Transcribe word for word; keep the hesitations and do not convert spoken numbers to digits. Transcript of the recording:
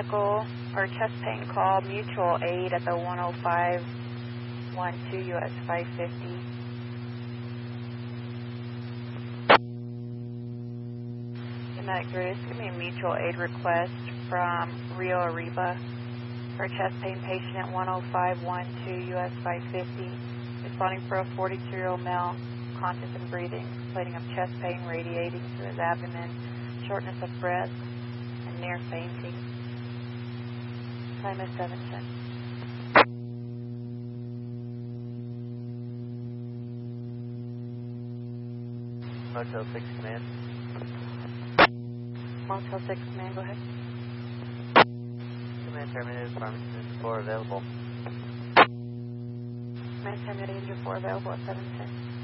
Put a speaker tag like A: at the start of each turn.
A: medical or chest pain call, mutual aid at the one oh five one two U S five fifty. Medic three, this is going to be a mutual aid request from Rio Arriba for a chest pain patient at one oh five one two U S five fifty. Responding for a forty-two-year-old male, conscious and breathing, complaining of chest pain radiating to his abdomen, shortness of breath, and near fainting. Time is seven ten.
B: Motel six command.
A: Motel six command, go ahead.
B: Command terminated, Farmington four available.
A: Command terminated, engine four available at seven ten.